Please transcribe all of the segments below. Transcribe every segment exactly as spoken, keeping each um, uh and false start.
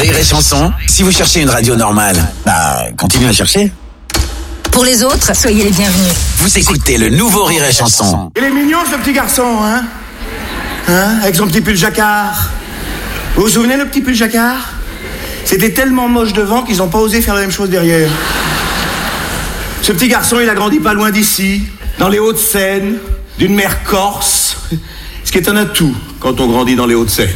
Rire et Chanson, si vous cherchez une radio normale, bah, continuez à chercher. Pour les autres, soyez les bienvenus. Vous écoutez le nouveau Rire et Chanson. Il est mignon ce petit garçon, hein Hein Avec son petit pull jacquard. Vous vous souvenez le petit pull jacquard? C'était tellement moche devant qu'ils n'ont pas osé faire la même chose derrière. Ce petit garçon, il a grandi pas loin d'ici, dans les Hauts-de-Seine, d'une mère corse. Ce qui est un atout quand on grandit dans les Hauts-de-Seine.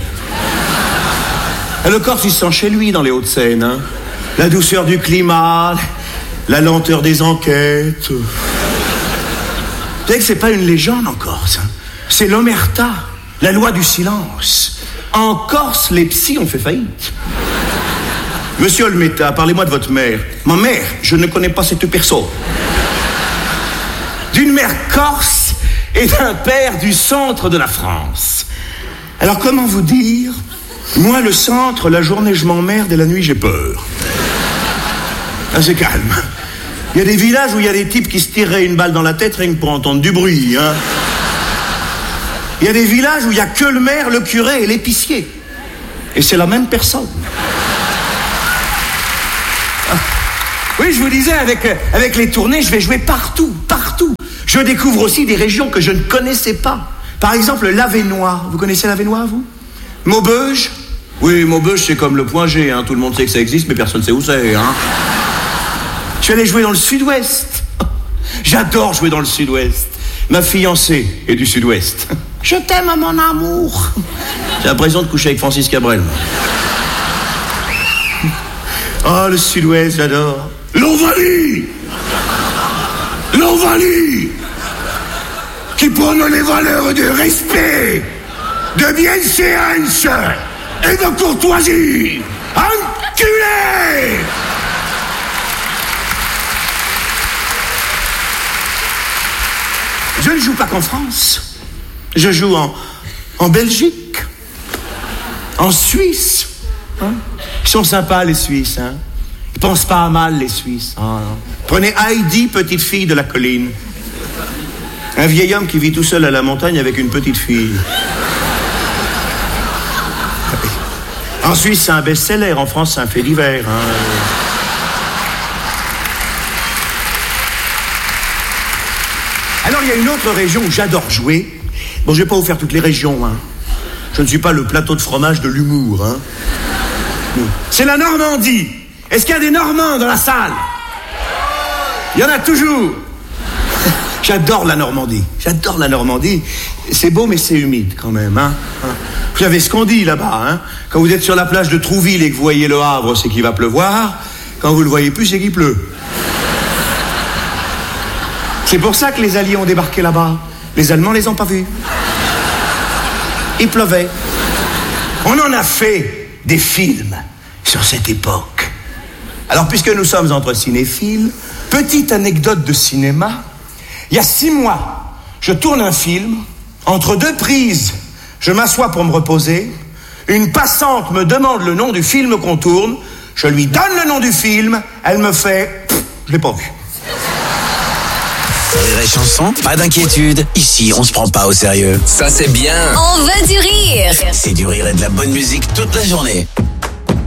Le Corse, il se sent chez lui dans les Hauts-de-Seine, hein. La douceur du climat, la lenteur des enquêtes. Vous savez que c'est pas une légende en Corse, hein. C'est l'omerta, la loi du silence. En Corse, les psys ont fait faillite. Monsieur Olmeta, parlez-moi de votre mère. Ma mère, je ne connais pas cette personne. D'une mère corse et d'un père du centre de la France. Alors comment vous dire? Moi, le centre, la journée je m'emmerde et la nuit j'ai peur. Ah, c'est calme. Il y a des villages où il y a des types qui se tireraient une balle dans la tête rien que pour entendre du bruit, hein. Il y a des villages où il n'y a que le maire, le curé et l'épicier. Et c'est la même personne. Ah. Oui, je vous disais, avec, avec les tournées, je vais jouer partout, partout. Je découvre aussi des régions que je ne connaissais pas. Par exemple, l'Avesnois. Vous connaissez l'Avesnois, vous? Maubeuge? Oui, Maubeuge, c'est comme le point G, hein. Tout le monde sait que ça existe, mais personne ne sait où c'est, hein. Je suis allé jouer dans le sud-ouest. J'adore jouer dans le sud-ouest. Ma fiancée est du sud-ouest. Je t'aime, mon amour. J'ai l'impression de coucher avec Francis Cabrel. Oh, le sud-ouest, j'adore. L'Ovalie! L'Ovalie! Qui prône les valeurs de respect, de bienséance et de courtoisie. Enculé! Je ne joue pas qu'en France. Je joue en, en Belgique, en Suisse. Hein? Ils sont sympas, les Suisses. Hein? Ils pensent pas à mal, les Suisses. Ah, prenez Heidi, petite fille de la colline. Un vieil homme qui vit tout seul à la montagne avec une petite fille. En Suisse, c'est un best-seller. En France, c'est un fait divers. Hein? Alors, il y a une autre région où j'adore jouer. Bon, je vais pas vous faire toutes les régions, hein. Je ne suis pas le plateau de fromage de l'humour, hein. C'est la Normandie. Est-ce qu'il y a des Normands dans la salle? Il y en a toujours. J'adore la Normandie. J'adore la Normandie. C'est beau, mais c'est humide quand même, hein. Vous savez ce qu'on dit là-bas, hein. Quand vous êtes sur la plage de Trouville et que vous voyez le Havre, c'est qu'il va pleuvoir. Quand vous le voyez plus, c'est qu'il pleut. C'est pour ça que les Alliés ont débarqué là-bas. Les Allemands les ont pas vus. Il pleuvait. On en a fait des films sur cette époque. Alors, puisque nous sommes entre cinéphiles, petite anecdote de cinéma. Il y a six mois, je tourne un film. Entre deux prises, je m'assois pour me reposer. Une passante me demande le nom du film qu'on tourne. Je lui donne le nom du film. Elle me fait « je l'ai pas vu ». Rire et Chanson, pas d'inquiétude. Ici, on se prend pas au sérieux. Ça, c'est bien. On veut du rire. C'est du rire et de la bonne musique toute la journée.